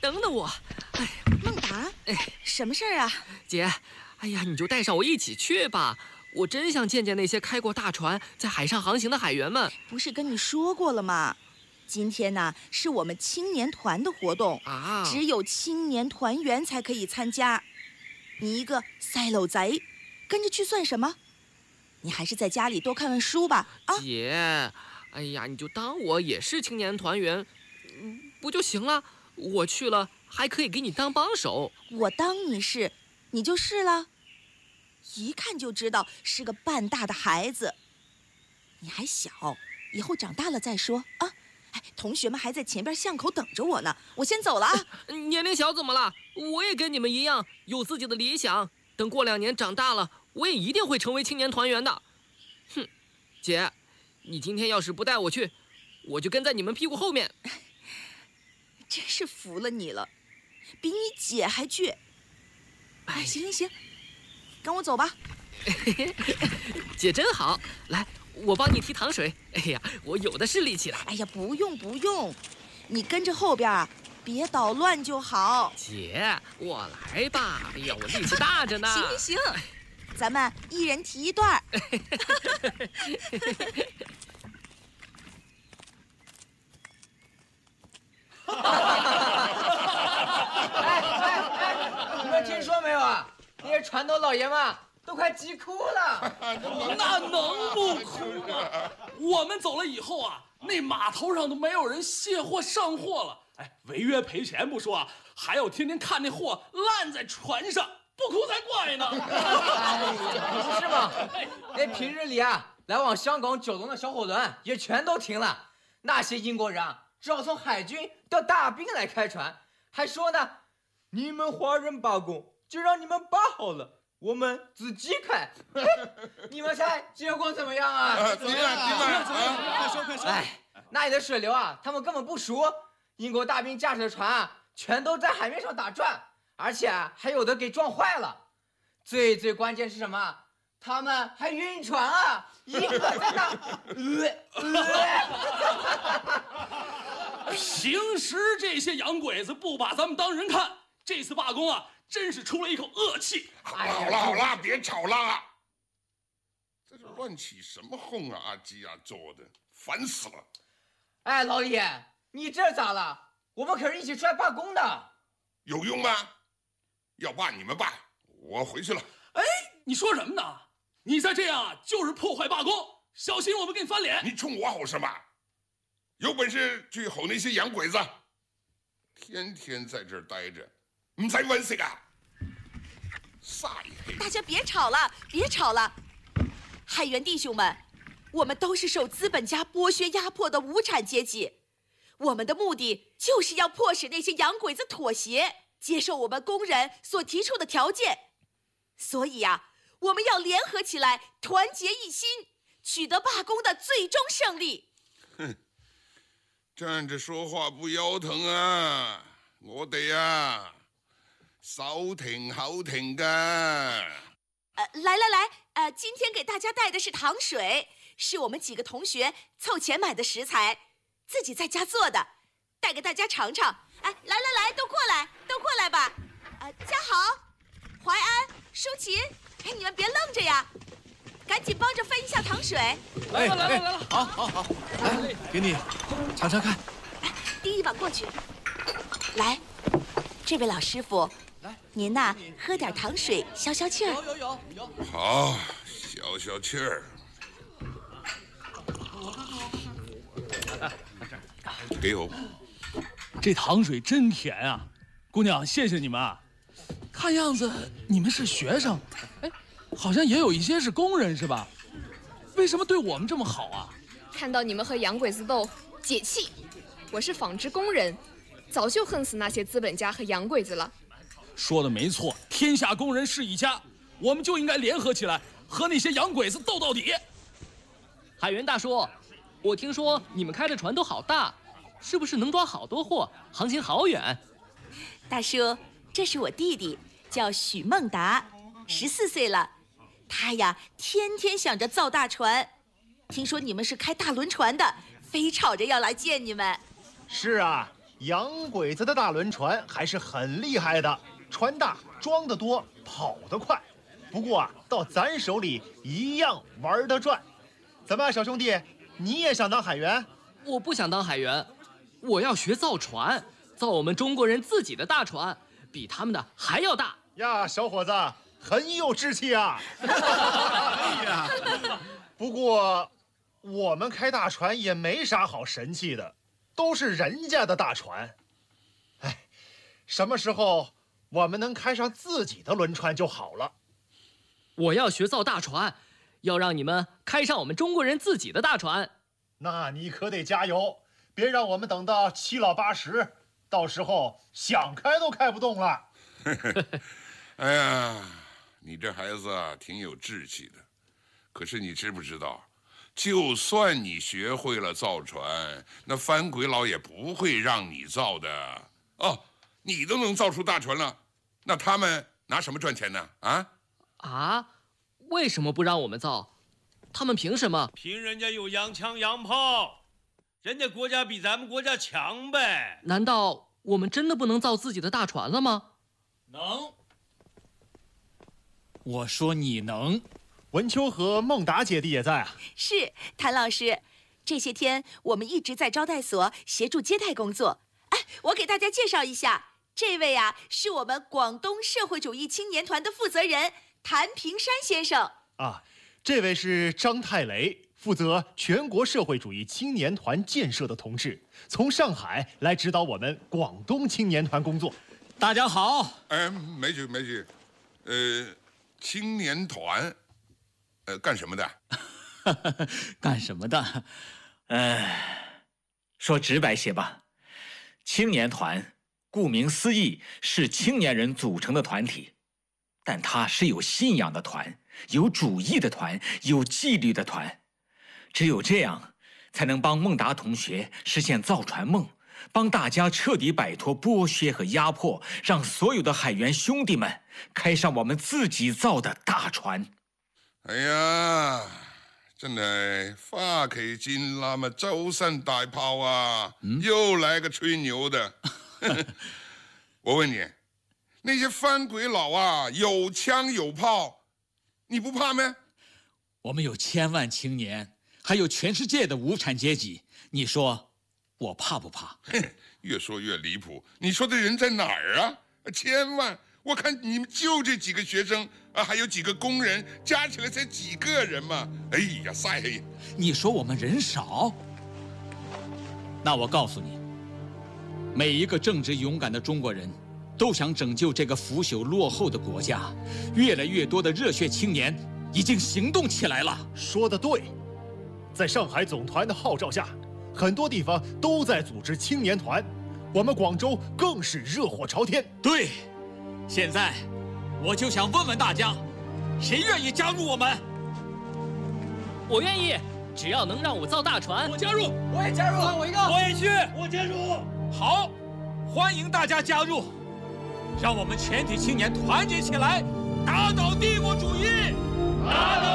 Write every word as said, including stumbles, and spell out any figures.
等等我。哎， 孟达，哎，什么事儿啊？ 姐，哎呀，你就带上我一起去吧。我真想见见那些开过大船在海上航行的海员们。 不是跟你说过了吗？今天呢，是我们青年团的活动啊，只有青年团员才可以参加。你一个赛漏仔，跟着去算什么？你还是在家里多看看书吧。啊， 姐，哎呀，你就当我也是青年团员，不就行了？我去了还可以给你当帮手。 我当你是，你就是了。一看就知道是个半大的孩子。你还小，以后长大了再说啊。哎，同学们还在前边巷口等着我呢，我先走了啊。 年龄小怎么了？我也跟你们一样有自己的理想，等过两年长大了，我也一定会成为青年团员的。哼，姐，你今天要是不带我去，我就跟在你们屁股后面。 真是服了你了，比你姐还倔。哎，行行行，跟我走吧。 姐真好，来。我帮你提糖水，哎呀，我有的是力气了。 哎呀，不用不用，你跟着后边啊，别捣乱就好。 姐，我来吧，哎呀，我力气大着呢。 行行行，咱们一人提一段。 哎哎哎，你们听说没有啊？那些船头老爷们都快急哭了。 那能不哭吗？我们走了以后啊，那码头上都没有人卸货上货了。哎，违约赔钱不说啊，还要天天看那货烂在船上，不哭才怪呢。 哎，不是吗？那平日里啊，来往香港、九龙的小火轮也全都停了。那些英国人啊，只好从海军调大兵来开船，还说呢，你们华人罢工，就让你们罢好了。我们自己开，你们猜结果怎么样啊？ 怎么样？怎么样？怎么样？快说快说！ 哎，那里的水流啊，他们根本不熟。英国大兵驾驶的船啊，全都在海面上打转，而且还有的给撞坏了。最最关键是什么？他们还晕船啊，一个在那。 平时这些洋鬼子不把咱们当人看，这次罢工啊。真是出了一口恶气！ 好了好了好了，别吵了！在这乱起什么哄啊？阿基啊，做的烦死了！ 哎，老李，你这咋了？我们可是一起出来罢工的， 有用吗？要罢你们罢，我回去了。 哎，你说什么呢？你再这样啊，就是破坏罢工，小心我们给你翻脸！ 你冲我吼什么？有本事去吼那些洋鬼子！天天在这儿待着。唔使揾食啊！晒氣！ 大家别吵了，别吵了！海员弟兄们，我们都是受资本家剥削压迫的无产阶级，我们的目的就是要迫使那些洋鬼子妥协，接受我们工人所提出的条件。所以呀、啊，我们要联合起来，团结一心，取得罢工的最终胜利。 哼，站着说话不腰疼啊！我哋啊！手停口停的。 呃，来来来，呃，今天给大家带的是糖水，是我们几个同学凑钱买的食材，自己在家做的，带给大家尝尝。哎，来来来，都过来，都过来吧。呃，嘉豪、淮安、舒琴，哎，你们别愣着呀，赶紧帮着分一下糖水。 来了来了来了， 好好好，来，给你尝尝看。 哎，递一碗过去。来，这位老师傅。您呐，喝点糖水消消气儿。 有有有有。 好，消消气儿。给我。 这糖水真甜啊！姑娘，谢谢你们啊。看样子你们是学生，哎，好像也有一些是工人是吧？为什么对我们这么好啊？ 看到你们和洋鬼子斗，解气。我是纺织工人，早就恨死那些资本家和洋鬼子了。 说的没错，天下工人是一家，我们就应该联合起来，和那些洋鬼子斗到底。 海员大叔，我听说你们开的船都好大，是不是能装好多货，航行好远？ 大叔，这是我弟弟，叫许孟达，十四岁了。他呀，天天想着造大船。听说你们是开大轮船的，非吵着要来见你们。 是啊。 洋鬼子的大轮船还是很厉害的，船大，装得多，跑得快。不过啊，到咱手里一样玩得转。怎么样，小兄弟，你也想当海员？ 我不想当海员，我要学造船，造我们中国人自己的大船，比他们的还要大。 呀，小伙子，很有志气啊！哎呀，不过我们开大船也没啥好神气的，都是人家的大船。哎，什么时候我们能开上自己的轮船就好了。 我要学造大船，要让你们开上我们中国人自己的大船。 那你可得加油，别让我们等到七老八十，到时候想开都开不动了。 哎呀，你这孩子啊，挺有志气的。可是你知不知道，就算你学会了造船，那番鬼佬也不会让你造的。哦，你都能造出大船了，那他们拿什么赚钱呢？啊？ 啊？为什么不让我们造？他们凭什么？ 凭人家有洋枪洋炮，人家国家比咱们国家强呗。 难道我们真的不能造自己的大船了吗？ 能。 我说你能。 文秋和孟达姐弟也在啊。 是，谭老师，这些天我们一直在招待所协助接待工作。哎，我给大家介绍一下，这位啊是我们广东社会主义青年团的负责人谭平山先生。 啊，这位是张太雷，负责全国社会主义青年团建设的同志，从上海来指导我们广东青年团工作。 大家好。 哎，梅局梅局，呃，青年团。呃，干什么的？ 干什么的？呃，说直白些吧，青年团顾名思义是青年人组成的团体，但它是有信仰的团，有主义的团，有纪律的团。只有这样，才能帮孟达同学实现造船梦，帮大家彻底摆脱剥削和压迫，让所有的海员兄弟们开上我们自己造的大船。 哎呀，真係花旗戰艦啊，周身大炮啊，嗯、又來個吹牛的。我問你，那些番鬼佬啊，有槍有炮，你不怕咩？ 我們有千萬青年，還有全世界的無產階級，你說我怕不怕？ 越說越離譜，你說的人在哪兒啊？千萬！我看你們就這幾個學生啊，還有幾個工人，加起來才幾個人嘛！哎呀，晒呀！ 你說我們人少？那我告訴你，每一個正直勇敢的中國人，都想拯救這個腐朽落後的國家。越來越多的熱血青年已經行動起來了。 說得對，在上海總團的號召下，很多地方都在組織青年團，我們廣州更是熱火朝天。 對。現在，我就想問問大家，誰願意加入我們？ 我願意，只要能讓我造大船。 我加入， 我也加入， 我一個， 我也去， 我加入。 好，歡迎大家加入，讓我們全體青年團結起來，打倒帝國主義，打倒。